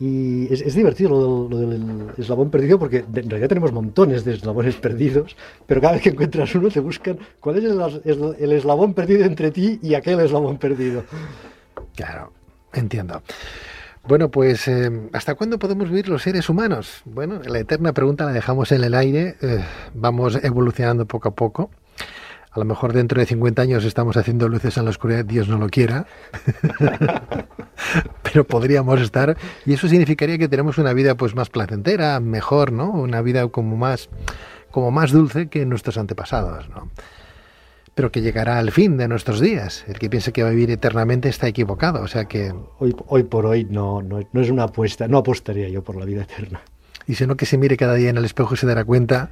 Y es divertido lo del eslabón perdido porque en realidad tenemos montones de eslabones perdidos, pero cada vez que encuentras uno te buscan cuál es el eslabón perdido entre ti y aquel eslabón perdido. Claro, entiendo. Bueno, pues ¿hasta cuándo podemos vivir los seres humanos? Bueno, la eterna pregunta la dejamos en el aire, vamos evolucionando poco a poco. A lo mejor dentro de 50 años estamos haciendo luces en la oscuridad, Dios no lo quiera. Pero podríamos estar, y eso significaría que tenemos una vida pues más placentera, mejor, ¿no? Una vida como más dulce que nuestros antepasados, ¿no? Pero que llegará al fin de nuestros días. El que piense que va a vivir eternamente está equivocado, o sea que... Hoy por hoy no es una apuesta, no apostaría yo por la vida eterna. Y sino que se mire cada día en el espejo y se dará cuenta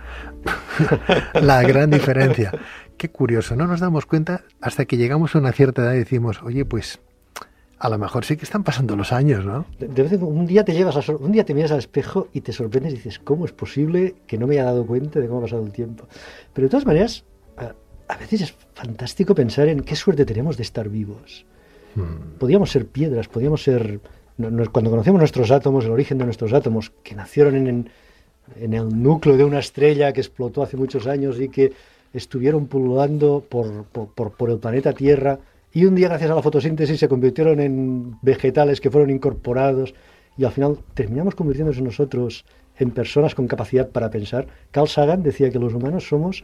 la gran diferencia. Qué curioso, no nos damos cuenta hasta que llegamos a una cierta edad y decimos, oye, pues a lo mejor sí que están pasando los años, ¿no? De vez en un día un día te miras al espejo y te sorprendes y dices, ¿cómo es posible que no me haya dado cuenta de cómo ha pasado el tiempo? Pero de todas maneras, a veces es fantástico pensar en qué suerte tenemos de estar vivos. Podíamos ser piedras, podíamos ser... Cuando conocemos nuestros átomos, el origen de nuestros átomos, que nacieron en el núcleo de una estrella que explotó hace muchos años y que estuvieron pululando por el planeta Tierra, y un día, gracias a la fotosíntesis, se convirtieron en vegetales que fueron incorporados, y al final terminamos convirtiéndonos nosotros en personas con capacidad para pensar. Carl Sagan decía que los humanos somos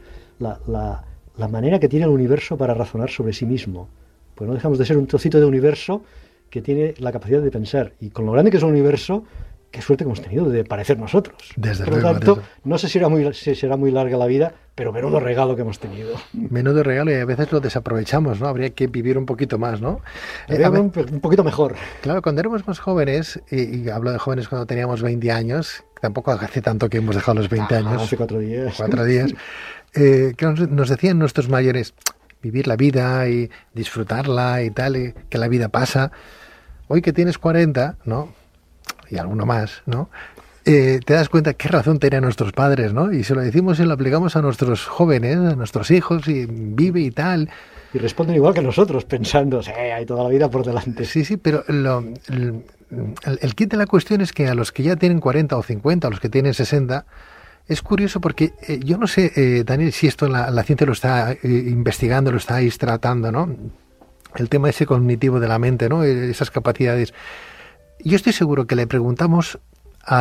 la manera que tiene el universo para razonar sobre sí mismo. Pues no dejamos de ser un trocito de universo que tiene la capacidad de pensar. Y con lo grande que es el universo, qué suerte que hemos tenido de parecer nosotros. Desde Por lo tanto, no sé si será muy larga la vida, pero menudo regalo que hemos tenido. Menudo regalo, y a veces lo desaprovechamos, ¿no? Habría que vivir un poquito más, ¿no? Un poquito mejor. Claro, cuando éramos más jóvenes, y hablo de jóvenes cuando teníamos 20 años, tampoco hace tanto que hemos dejado los 20 años. Hace 4 días. 4 días. Que nos decían nuestros mayores, vivir la vida y disfrutarla y tal, y que la vida pasa. Hoy que tienes 40, ¿no? Y alguno más, ¿no? Te das cuenta qué razón tenían nuestros padres, ¿no? Y se lo decimos y lo aplicamos a nuestros jóvenes, a nuestros hijos, y vive y tal. Y responden igual que nosotros, pensando, sí, hay toda la vida por delante. Sí, pero el kit de la cuestión es que a los que ya tienen 40 o 50, a los que tienen 60, es curioso porque yo no sé, Daniel, si esto la ciencia lo está investigando, lo estáis tratando, ¿no? El tema ese cognitivo de la mente, ¿no? Esas capacidades. Yo estoy seguro que le preguntamos a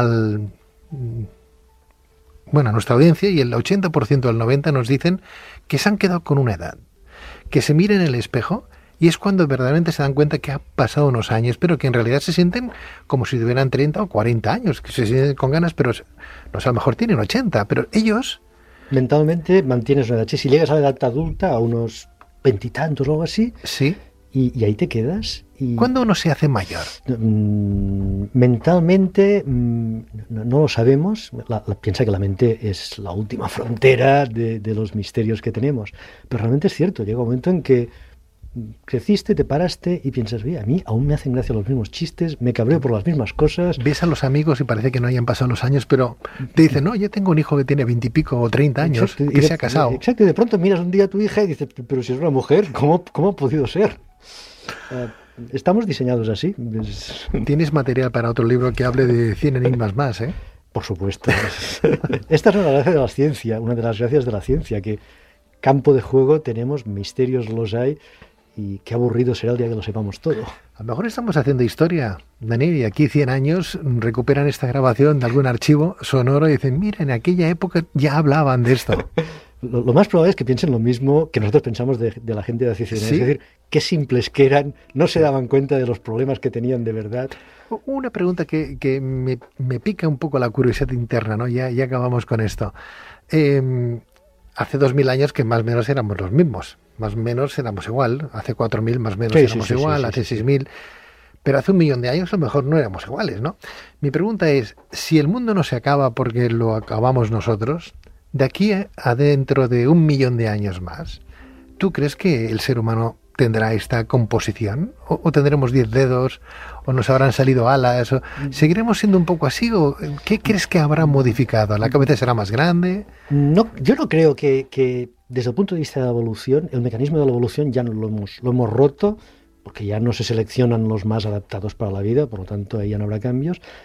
nuestra audiencia, y el 80% del 90% nos dicen que se han quedado con una edad, que se miren en el espejo y es cuando verdaderamente se dan cuenta que ha pasado unos años, pero que en realidad se sienten como si tuvieran 30 o 40 años, que se sienten con ganas, pero no sé, a lo mejor tienen 80, pero ellos... Mentalmente mantienes una edad. Si llegas a la edad adulta, a unos 20 y tantos o algo así, sí, y ahí te quedas. ¿Cuándo uno se hace mayor? Mentalmente no lo sabemos. Piensa que la mente es la última frontera de los misterios que tenemos. Pero realmente es cierto, llega un momento en que creciste, te paraste y piensas, a mí aún me hacen gracia los mismos chistes, me cabreo por las mismas cosas. Ves a los amigos y parece que no hayan pasado los años, pero te dicen, no, yo tengo un hijo que tiene 20 y pico o 30 años, exacto, que se ha casado. Exacto, y de pronto miras un día a tu hija y dices, pero si es una mujer, ¿cómo ha podido ser? Estamos diseñados así. Tienes material para otro libro que hable de 100 enigmas más, ¿eh? Por supuesto. Esta es una gracia de la ciencia, una de las gracias de la ciencia, que campo de juego tenemos, misterios los hay, y qué aburrido será el día que lo sepamos todo. A lo mejor estamos haciendo historia, Daniel, y aquí 100 años recuperan esta grabación de algún archivo sonoro y dicen, mira, en aquella época ya hablaban de esto. Lo más probable es que piensen lo mismo que nosotros pensamos de la gente de hace 100 años. ¿Sí? Es decir, qué simples que eran, no se daban cuenta de los problemas que tenían de verdad. Una pregunta que me pica un poco la curiosidad interna, ¿no? Ya acabamos con esto. Hace 2000 años que más o menos éramos los mismos, más o menos éramos igual. Hace 4000 más o menos éramos igual, hace 6000... Pero hace 1.000.000 de años a lo mejor no éramos iguales, ¿no? Mi pregunta es, si el mundo no se acaba porque lo acabamos nosotros, de aquí a dentro de 1.000.000 de años más, ¿tú crees que el ser humano tendrá esta composición? ¿O tendremos 10 dedos? ¿O nos habrán salido alas? ¿O seguiremos siendo un poco así? ¿O qué crees que habrá modificado? ¿La cabeza será más grande? No, yo no creo que desde el punto de vista de la evolución, el mecanismo de la evolución ya no lo hemos roto, porque ya no se seleccionan los más adaptados para la vida, por lo tanto ahí ya no habrá cambios.